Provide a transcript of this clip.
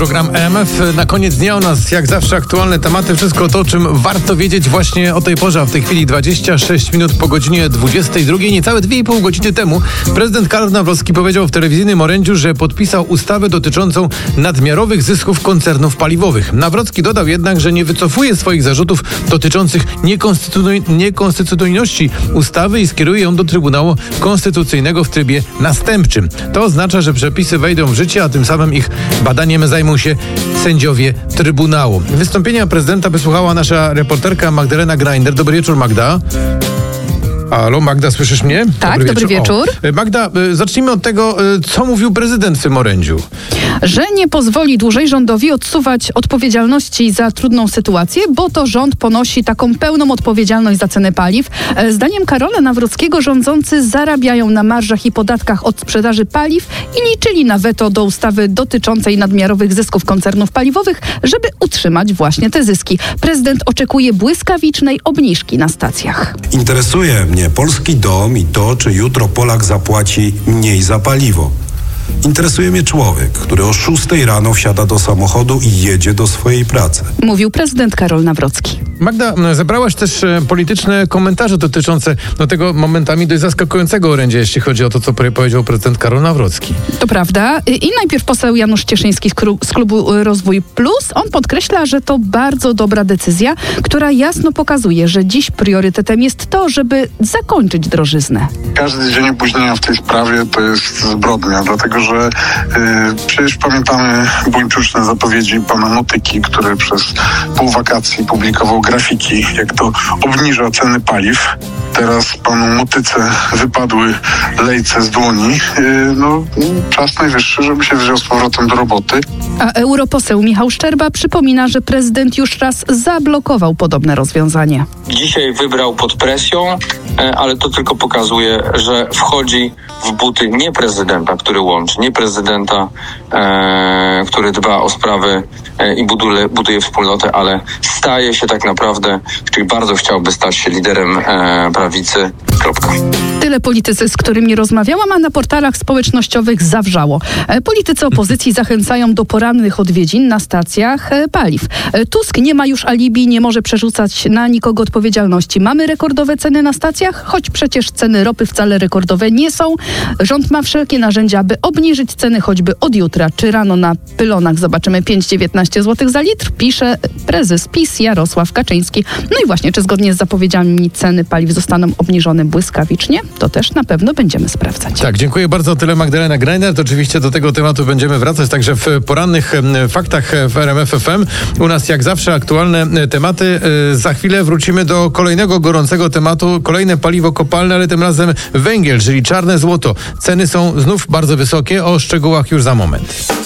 program EMF. Na koniec dnia u nas, jak zawsze, aktualne tematy. Wszystko to, o czym warto wiedzieć właśnie o tej porze. A w tej chwili 26 minut po godzinie 22. Niecałe 2,5 godziny temu prezydent Karol Nawrocki powiedział w telewizyjnym orędziu, że podpisał ustawę dotyczącą nadmiarowych zysków koncernów paliwowych. Nawrocki dodał jednak, że nie wycofuje swoich zarzutów dotyczących niekonstytucyjności ustawy i skieruje ją do Trybunału Konstytucyjnego w trybie następczym. To oznacza, że przepisy wejdą w życie, a tym samym ich badaniem zajmą się sędziowie Trybunału. Wystąpienia prezydenta wysłuchała nasza reporterka Magdalena Greiner. Dobry wieczór, Magda. Halo, Magda, słyszysz mnie? Tak, dobry wieczór. Magda, zacznijmy od tego, co mówił prezydent w tym orędziu. Że nie pozwoli dłużej rządowi odsuwać odpowiedzialności za trudną sytuację, bo to rząd ponosi taką pełną odpowiedzialność za ceny paliw. Zdaniem Karola Nawrockiego rządzący zarabiają na marżach i podatkach od sprzedaży paliw i liczyli na weto do ustawy dotyczącej nadmiarowych zysków koncernów paliwowych, żeby utrzymać właśnie te zyski. Prezydent oczekuje błyskawicznej obniżki na stacjach. Interesuje mnie polski dom i to, czy jutro Polak zapłaci mniej za paliwo. Interesuje mnie człowiek, który o 6 rano wsiada do samochodu i jedzie do swojej pracy. Mówił prezydent Karol Nawrocki. Magda, zebrałaś też polityczne komentarze dotyczące tego momentami dość zaskakującego orędzia, jeśli chodzi o to, co powiedział prezydent Karol Nawrocki. To prawda. I najpierw poseł Janusz Cieszyński z klubu Rozwój Plus. On podkreśla, że to bardzo dobra decyzja, która jasno pokazuje, że dziś priorytetem jest to, żeby zakończyć drożyznę. Każdy dzień opóźnienia w tej sprawie to jest zbrodnia, dlatego że przecież pamiętamy buńczuczne zapowiedzi pana Motyki, który przez pół wakacji publikował grafiki, jak to obniża ceny paliw. Teraz panu Motyce wypadły lejce z dłoni. Czas najwyższy, żeby się wziął z powrotem do roboty. A europoseł Michał Szczerba przypomina, że prezydent już raz zablokował podobne rozwiązanie. Dzisiaj wybrał pod presją, ale to tylko pokazuje, że wchodzi w buty nie prezydenta, który łączy, nie prezydenta, który dba o sprawy i buduje wspólnotę, ale staje się tak naprawdę, czyli bardzo chciałby stać się liderem prawicy. Kropka. Tyle politycy, z którymi rozmawiałam, a na portalach społecznościowych zawrzało. Politycy opozycji zachęcają do porannych odwiedzin na stacjach paliw. Tusk nie ma już alibi, nie może przerzucać na nikogo odpowiedzialności. Mamy rekordowe ceny na stacjach, choć przecież ceny ropy wcale rekordowe nie są. Rząd ma wszelkie narzędzia, aby obniżyć ceny choćby od jutra. Czy rano na pylonach zobaczymy 5,19 zł za litr? Pisze prezes PiS Jarosław Kaczyński. No i właśnie, czy zgodnie z zapowiedziami ceny paliw zostaną obniżone błyskawicznie? To też na pewno będziemy sprawdzać. Tak, dziękuję bardzo. Tyle Magdalena Greiner. To oczywiście do tego tematu będziemy wracać także w porannych faktach w RMF FM. U nas jak zawsze aktualne tematy. Za chwilę wrócimy do kolejnego gorącego tematu. Kolejne paliwo kopalne, ale tym razem węgiel, czyli czarne złoto. Ceny są znów bardzo wysokie. O szczegółach już za moment.